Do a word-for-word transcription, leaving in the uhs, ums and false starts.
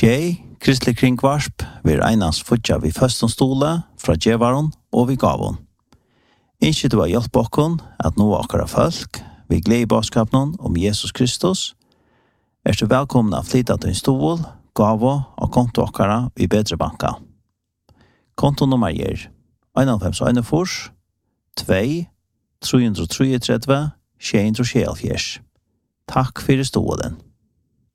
Tjej, kristelig kringvarsp, vi er einans futja vi føstonstole fra djevaron og vi gavon. Ikke du har hjelp okkon at nå akkara folk, vi gleder i baskapen om Jesus Kristus, er så velkomna å flytta til en stol, gavo og konto akkara i bedre banka. Konto nummer er en fem en fors, to, tre tre tre, sju tre sju. Takk for stolen.